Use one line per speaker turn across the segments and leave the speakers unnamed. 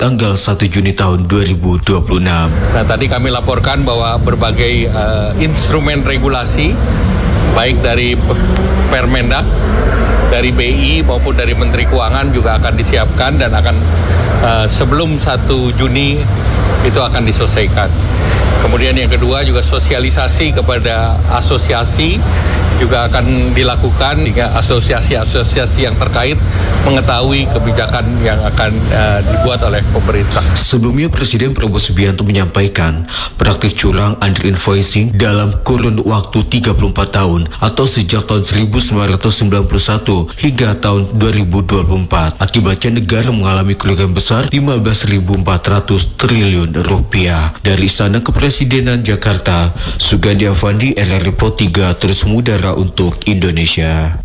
tanggal 1 Juni tahun 2026.
Nah, tadi kami laporkan bahwa berbagai instrumen regulasi, baik dari Permendak, dari BI maupun dari Menteri Keuangan juga akan disiapkan dan akan sebelum 1 Juni itu akan diselesaikan. Kemudian yang kedua juga sosialisasi kepada asosiasi juga akan dilakukan hingga asosiasi-asosiasi yang terkait mengetahui kebijakan yang akan dibuat oleh pemerintah.
Sebelumnya Presiden Prabowo Subianto menyampaikan praktik curang under invoicing dalam kurun waktu 34 tahun atau sejak tahun 1991 hingga tahun 2024. Akibatnya negara mengalami kerugian besar 15.400 triliun rupiah. Dari Istana Kepresidenan Jakarta, Sugandi Avandi, RRI Pro 3 terus mengudara untuk Indonesia.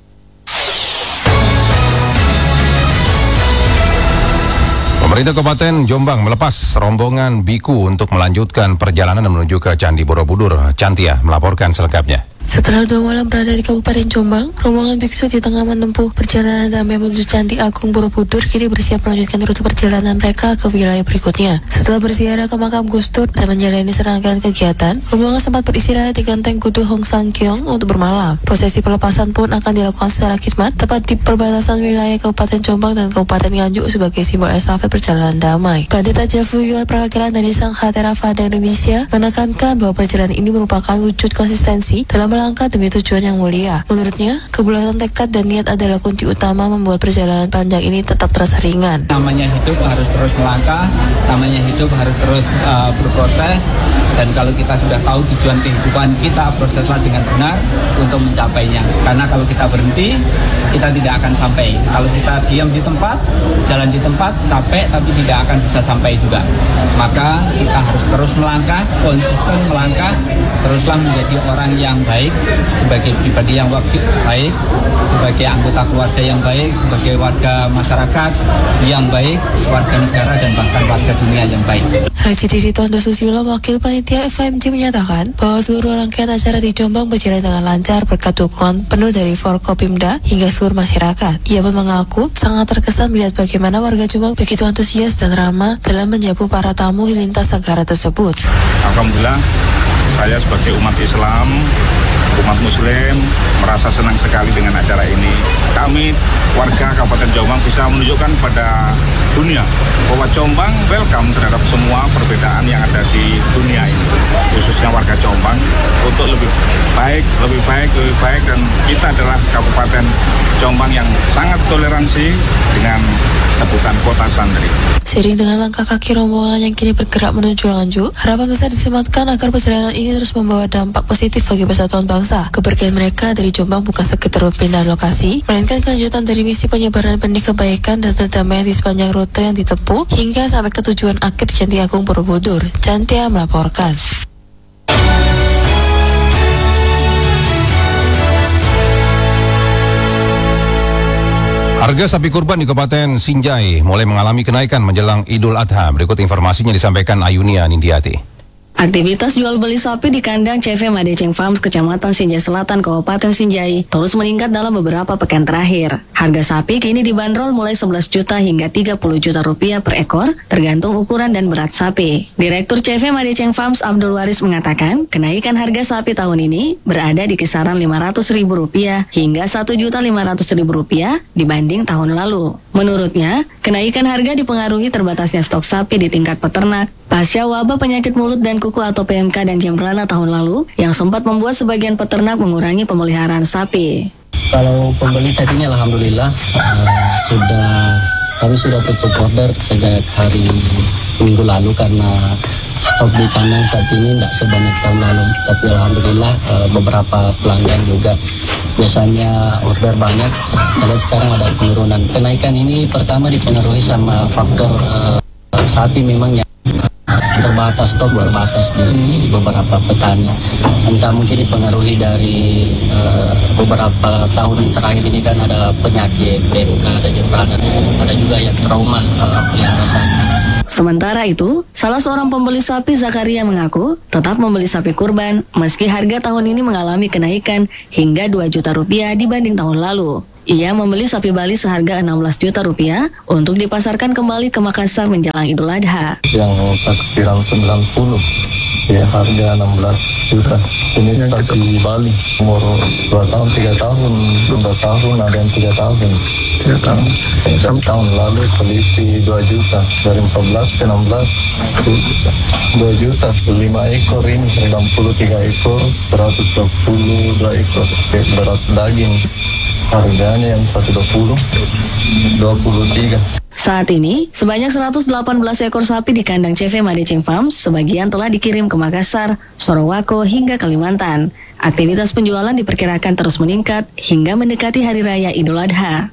Pemerintah Kabupaten Jombang melepas rombongan biku untuk melanjutkan perjalanan menuju ke Candi Borobudur. Cantia melaporkan selengkapnya.
Setelah 2 malam berada di Kabupaten Jombang, rombongan biksu di tengah menempuh perjalanan damai menuju Candi Agung Borobudur kini bersiap melanjutkan rute perjalanan mereka ke wilayah berikutnya. Setelah berziarah ke makam Gus Dur dan menjalani serangkaian kegiatan, rombongan sempat beristirahat di kelenteng Kudu Hong Sang Keong untuk bermalam. Prosesi pelepasan pun akan dilakukan secara khidmat tepat di perbatasan wilayah Kabupaten Jombang dan Kabupaten Nganjuk sebagai simbol estafet perjalanan damai. Pandita Jafuyuat Perwakilan dari Sangha Theravada Indonesia menekankan bahwa perjalanan ini merupakan wujud konsistensi dalam melangkah demi tujuan yang mulia. Menurutnya, kebulatan tekad dan niat adalah kunci utama membuat perjalanan panjang ini tetap terasa ringan.
Namanya hidup harus terus melangkah, namanya hidup harus terus berproses, dan kalau kita sudah tahu tujuan kehidupan kita, proseslah dengan benar untuk mencapainya. Karena kalau kita berhenti, kita tidak akan sampai. Kalau kita diam di tempat, jalan di tempat, capek tapi tidak akan bisa sampai juga. Maka kita harus terus melangkah, konsisten melangkah, teruslah menjadi orang yang baik, sebagai pribadi yang baik, sebagai anggota keluarga yang baik, sebagai warga masyarakat yang baik, warga negara dan bahkan warga dunia yang baik.
Haji Didi Tondo Susilo, Wakil Panitia FMJ menyatakan bahwa seluruh rangkaian acara di Jombang berjalan dengan lancar berkat dukungan penuh dari Forkopimda hingga seluruh masyarakat. Ia pun mengaku sangat terkesan melihat bagaimana warga Jombang begitu antusias dan ramah dalam menyambut para tamu lintas negara tersebut.
Alhamdulillah, saya sebagai umat Islam, umat Muslim merasa senang sekali dengan acara ini. Kami warga Kabupaten Jombang bisa menunjukkan pada dunia bahwa Jombang welcome terhadap semua perbedaan yang ada di dunia ini, khususnya warga Jombang untuk lebih baik, dan kita adalah Kabupaten Jombang yang sangat toleransi dengan sebutan kota santri.
Seiring dengan langkah kaki rombongan yang kini bergerak menuju Nganjuk, harapan besar disematkan agar perjalanan ini terus membawa dampak positif bagi persatuan bangsa. Kepergian mereka dari Jombang bukan sekedar pindah lokasi, melainkan kelanjutan dari misi penyebaran benih kebaikan dan perdamaian di sepanjang rute yang ditempuh hingga sampai ke tujuan akhir di Candi Agung Borobudur. Cantia melaporkan.
Harga sapi kurban di Kabupaten Sinjai mulai mengalami kenaikan menjelang Idul Adha. Berikut informasinya disampaikan Ayunia Nindiati.
Aktivitas jual beli sapi di kandang CV Madeceng Farms, Kecamatan Sinjai Selatan, Kabupaten Sinjai terus meningkat dalam beberapa pekan terakhir. Harga sapi kini dibanderol mulai 11 juta hingga 30 juta rupiah per ekor, tergantung ukuran dan berat sapi. Direktur CV Madeceng Farms Abdul Waris mengatakan, kenaikan harga sapi tahun ini berada di kisaran Rp500.000 hingga Rp1.500.000 dibanding tahun lalu. Menurutnya, kenaikan harga dipengaruhi terbatasnya stok sapi di tingkat peternak pasca wabah penyakit mulut dan kuku atau PMK dan jambrana tahun lalu yang sempat membuat sebagian peternak mengurangi pemeliharaan sapi.
Kalau pembeli tadinya alhamdulillah kami sudah tutup order sejak hari minggu lalu karena stok di kandang saat ini tidak sebanyak tahun lalu. Tapi alhamdulillah beberapa pelanggan juga biasanya order banyak. Karena sekarang ada penurunan. Kenaikan ini pertama dipengaruhi sama faktor sapi memang yang terbatas, stok terbatas di beberapa petani. Entah mungkin dipengaruhi dari beberapa tahun terakhir ini kan ada penyakit PMK, ada jambrana, ada juga yang trauma pelihara sapi.
Sementara itu, salah seorang pembeli sapi Zakaria mengaku tetap membeli sapi kurban meski harga tahun ini mengalami kenaikan hingga 2 juta rupiah dibanding tahun lalu. Ia membeli sapi Bali seharga 16 juta rupiah untuk dipasarkan kembali ke Makassar menjelang Idul Adha.
Yang takbiran 90, ya harga 16 juta. Ini sapi Bali, umur 2 tahun, 3 tahun, 2 tahun, ada yang 3 tahun. 3 tahun. 3 tahun lalu selisih 2 juta, dari 14 ke 16, 2 juta. 5 ekor ini, 63 ekor, 122 ekor, berat daging. Harganya yang 120, 23.
Saat ini, sebanyak 118 ekor sapi di kandang CV Madeceng Farms sebagian telah dikirim ke Makassar, Sorowako, hingga Kalimantan. Aktivitas penjualan diperkirakan terus meningkat hingga mendekati Hari Raya Idul Adha.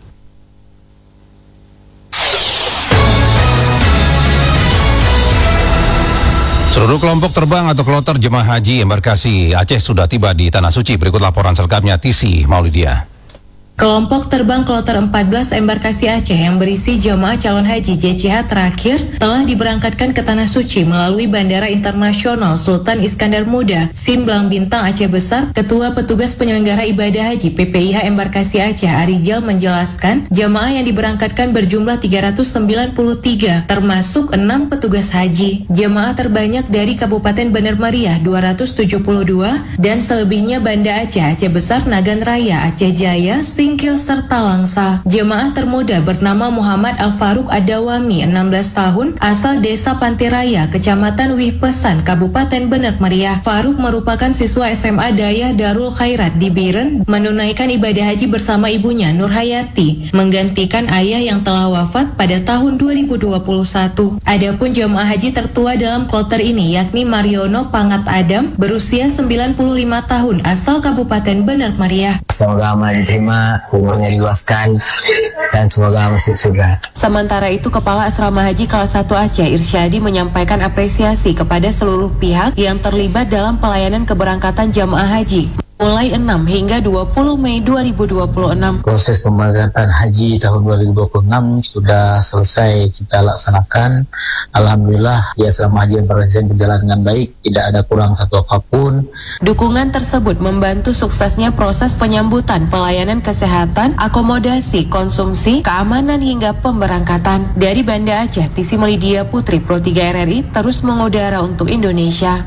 Seluruh kelompok terbang atau kloter jemaah haji embarkasi Aceh sudah tiba di Tanah Suci. Berikut laporan selengkapnya Tisi Maulidia.
Kelompok terbang kloter 14 embarkasi Aceh yang berisi jemaah calon haji JCH terakhir telah diberangkatkan ke Tanah Suci melalui Bandara Internasional Sultan Iskandar Muda, Simblang Bintang Aceh Besar. Ketua Petugas Penyelenggara Ibadah Haji PPIH Embarkasi Aceh Arijal menjelaskan jemaah yang diberangkatkan berjumlah 393, termasuk 6 petugas haji. Jemaah terbanyak dari Kabupaten Bener Meriah 272 dan selebihnya Banda Aceh, Aceh Besar, Nagan Raya, Aceh Jaya, Singkil, serta Langsa. Jemaah termuda bernama Muhammad Al-Faruq Adawami, 16 tahun, asal Desa Pantiraya, Kecamatan Wihpesan, Kabupaten Bener Meriah. Faruq merupakan siswa SMA Dayah Darul Khairat di Biren, menunaikan ibadah haji bersama ibunya Nur Hayati, menggantikan ayah yang telah wafat pada tahun 2021. Adapun jemaah haji tertua dalam kloter ini yakni Mariono Pangat Adam, berusia 95 tahun, asal Kabupaten Bener Meriah.
Semoga amal diterima, umurnya diluaskan, dan semoga masuk surga.
Sementara itu, Kepala Asrama Haji Kelas 1 Aceh Irsyadi menyampaikan apresiasi kepada seluruh pihak yang terlibat dalam pelayanan keberangkatan jamaah haji mulai 6 hingga 20 Mei 2026.
Proses pemberangkatan haji tahun 2026 sudah selesai kita laksanakan. Alhamdulillah, di asrama haji embarkasi berjalan dengan baik, tidak ada kurang satu apapun.
Dukungan tersebut membantu suksesnya proses penyambutan, pelayanan kesehatan, akomodasi, konsumsi, keamanan hingga pemberangkatan. Dari Banda Aceh, Tisi Melidia Putri, Pro 3 RRI terus mengudara untuk Indonesia.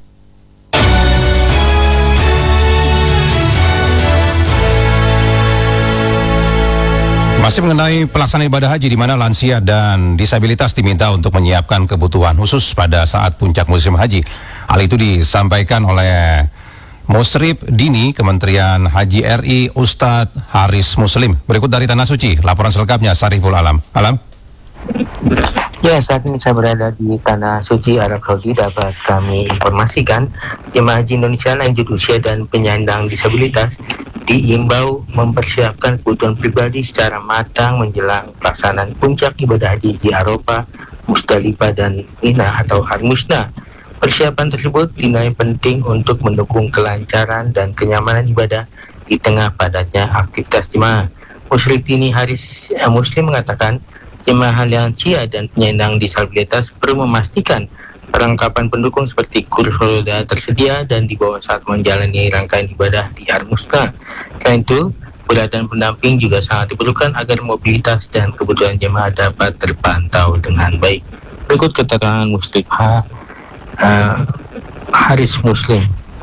Masih mengenai pelaksanaan ibadah haji di mana lansia dan disabilitas diminta untuk menyiapkan kebutuhan khusus pada saat puncak musim haji. Hal itu disampaikan oleh Musrif Dini Kementerian Haji RI Ustadz Haris Muslim. Berikut dari Tanah Suci, laporan selengkapnya Sariful Alam. Alam.
Ya, saat ini saya berada di Tanah Suci Arab Saudi. Dapat kami informasikan jemaah haji Indonesia lanjut usia dan penyandang disabilitas diimbau mempersiapkan kebutuhan pribadi secara matang menjelang pelaksanaan puncak ibadah haji di Arafah, Musdalifah, dan Mina atau Harmusna. Persiapan tersebut dinilai penting untuk mendukung kelancaran dan kenyamanan ibadah di tengah padatnya aktivitas jemaah. Musrif Dini Haris Muslim mengatakan jemaah lansia dan penyandang disabilitas perlu memastikan perlengkapan pendukung seperti kursi roda tersedia dan dibawa saat menjalani rangkaian ibadah di Harmusna. Selain itu, keberadaan pendamping juga sangat diperlukan agar mobilitas dan kebutuhan jemaah dapat terpantau dengan baik. Berikut keterangan Muslim Haris Muslim.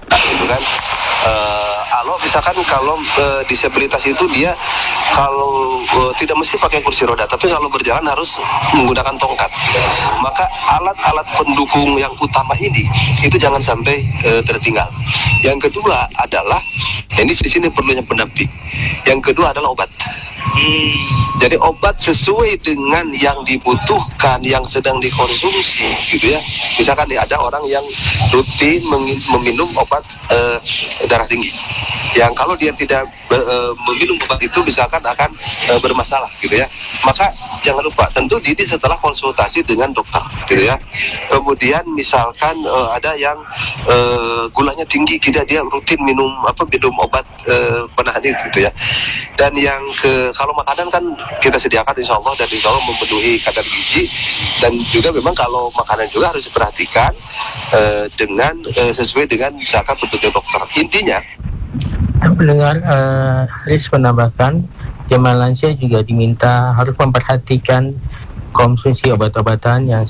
Kalau disabilitas itu dia kalau tidak mesti pakai kursi roda, tapi kalau berjalan harus menggunakan tongkat. Maka alat-alat pendukung yang utama ini itu jangan sampai tertinggal. Yang kedua adalah ini di sini perlunya pendamping. Yang kedua adalah obat. Jadi obat sesuai dengan yang dibutuhkan, yang sedang dikonsumsi, gitu ya. Misalkan ada orang yang rutin meminum obat darah tinggi, yang kalau dia tidak meminum obat itu misalkan akan bermasalah, gitu ya. Maka jangan lupa, tentu ini setelah konsultasi dengan dokter, gitu ya. Kemudian misalkan ada yang gulanya tinggi, dia rutin minum obat penahan itu, gitu ya. Dan yang kalau makanan kan kita sediakan insya Allah, dan insya Allah memenuhi kadar gizi, dan juga memang kalau makanan juga harus diperhatikan dengan sesuai dengan misalkan petunjuk dokter. Intinya
pendengar Haris menambahkan jemaah lansia juga diminta harus memperhatikan konsumsi obat-obatan yang